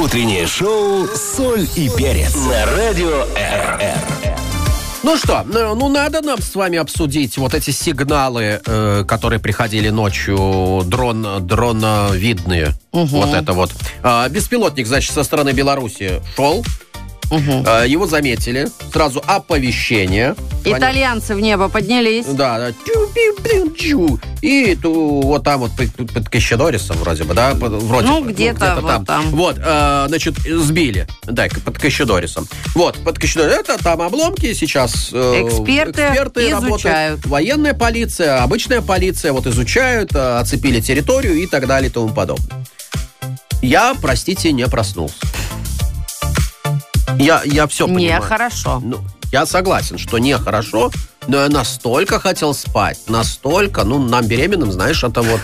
Утреннее шоу «Соль и перец» на радио РР. Ну что, надо нам с вами обсудить вот эти сигналы, которые приходили ночью, дроновидные. Вот это вот. Беспилотник, значит, со стороны Беларуси шел. Его заметили. Сразу оповещение. Итальянцы в небо поднялись. Да. И вот там вот под Кащедорисом вроде бы, да? Где-то там. Вот, значит, сбили. Да, под Кащедорисом. Вот, под Кащедорисом. Это там обломки. Сейчас эксперты изучают. Работают. Военная полиция, обычная полиция вот изучают, оцепили территорию и так далее и тому подобное. Я, простите, не проснулся. Я все понимаю. Нехорошо. Я согласен, что нехорошо, но я настолько хотел спать, настолько, нам беременным, знаешь, это вот...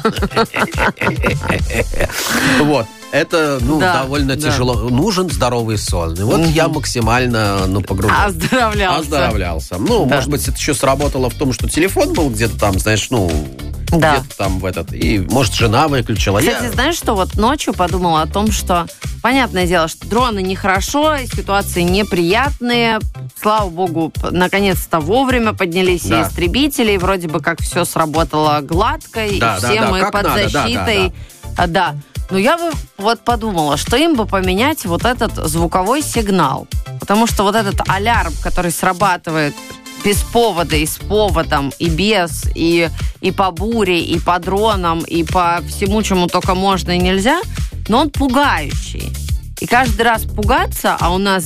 Вот. Это, довольно тяжело. Нужен здоровый сон. И вот я максимально, погружался. Оздоровлялся. Может быть, это еще сработало в том, что телефон был где-то там, знаешь, где-то там и, может, жена выключила. Кстати, знаешь, что вот ночью подумала о том, что, понятное дело, что дроны нехорошо, ситуации неприятные. Слава богу, наконец-то вовремя поднялись все истребители, и вроде бы как все сработало гладко, и все мы под защитой. Да. Но я бы вот подумала, что им бы поменять вот этот звуковой сигнал. Потому что вот этот алярм, который срабатывает без повода, и с поводом, и без, и по буре, и по дронам, и по всему, чему только можно и нельзя, но он пугающий. И каждый раз пугаться, а у нас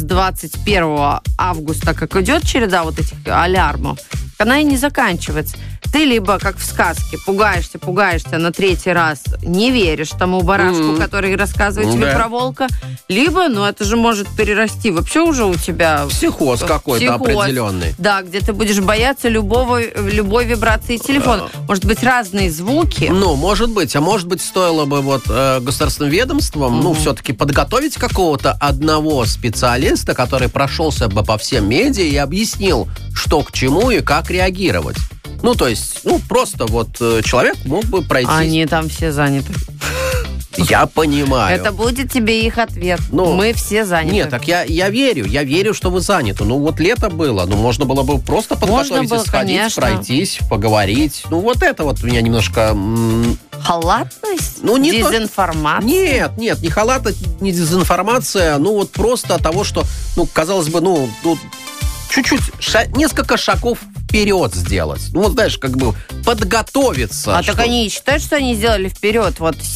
21 августа, как идет череда вот этих алярмов, она и не заканчивается. Ты либо, как в сказке, пугаешься, на 3-й раз не веришь тому барашку, который рассказывает тебе про волка, либо, это же может перерасти вообще уже у тебя... Психоз какой-то определенный. Да, где ты будешь бояться любой вибрации телефона. Может быть, разные звуки. Может быть. А может быть, стоило бы государственным ведомствам, все-таки подготовить какого-то одного специалиста, который прошелся бы по всем медиа и объяснил, что к чему и как реагировать. То есть, просто человек мог бы пройти... Они там все заняты. Я понимаю. Это будет тебе их ответ. Мы все заняты. Нет, так я верю, что вы заняты. Лето было, можно было бы просто подготовиться, сходить, конечно. пройтись, поговорить. Это меня немножко... Халатность? Дезинформация? Нет, не халатность, не дезинформация, просто от того, что, казалось бы, чуть-чуть, несколько шагов вперед сделать. Знаешь, подготовиться. Так они считают, что они сделали вперед.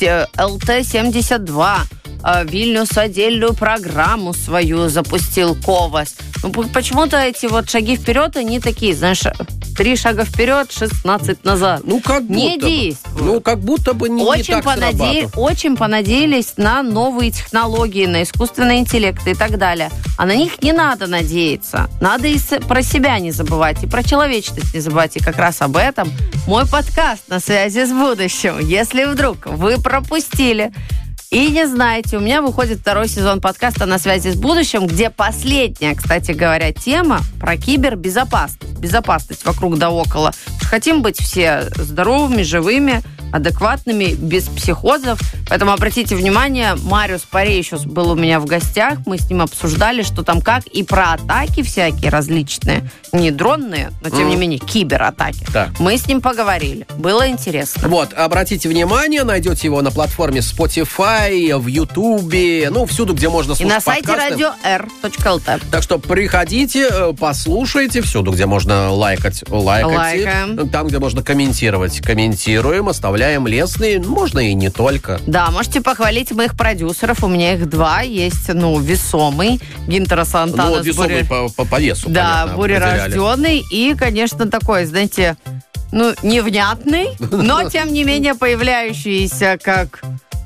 ЛТ-72 Вильнюс отдельную программу свою запустил КОВАС. Почему-то эти шаги вперед, они такие, знаешь, 3 шага вперед, 16 назад. Как будто не действуют. Как будто бы не так срабатывает. Очень понадеялись на новые технологии, на искусственный интеллект и так далее. А на них не надо надеяться. Надо и про себя не забывать, и про человечность не забывать. И как раз об этом мой подкаст «На связи с будущим». Если вдруг вы пропустили и не знаете, у меня выходит 2-й сезон подкаста «На связи с будущим», где последняя, кстати говоря, тема про кибербезопасность. Безопасность вокруг да около. Хотим быть все здоровыми, живыми, адекватными, без психозов. Поэтому обратите внимание, Мариус Парей еще был у меня в гостях. Мы с ним обсуждали, что там как, и про атаки всякие различные. Не дронные, но тем не менее кибератаки. Да. Мы с ним поговорили. Было интересно. Обратите внимание, найдете его на платформе Spotify, в Ютубе, всюду, где можно слушать подкасты. И на сайте radio.r.lt. Так что приходите, послушайте, всюду, где можно лайкать. Лайкаем. Там, где можно комментировать, комментируем, оставляем лестные, можно и не только. Да, можете похвалить моих продюсеров, у меня их 2, есть, весомый, Гинтера Сантана. Весомый по весу, да, понятно, бурерожденный и, конечно, такой, знаете, невнятный, но, тем не менее, появляющийся как...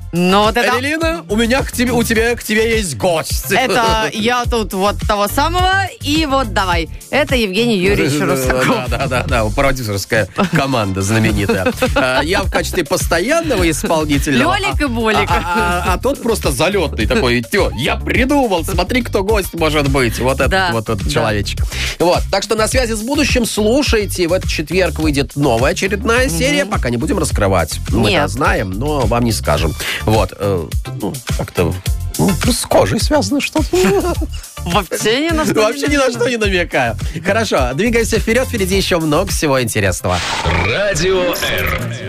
Элина, у тебя к тебе есть гость. Это я тут того самого, и давай. Это Евгений Юрьевич Русаков. Да, продюсерская команда знаменитая. Я в качестве постоянного исполнителя. Лёлик и Болик. А тот просто залетный такой. Я придумал, смотри, кто гость может быть. Вот этот человечек. Так что на связи с будущим слушайте. В этот четверг выйдет новая очередная серия. Пока не будем раскрывать. Мы-то знаем, но вам не скажем. Как-то С кожей связано что-то. Вообще ни на что Вообще ни на что не намекаю. Хорошо, двигаемся вперед. Впереди еще много всего интересного. Радио R.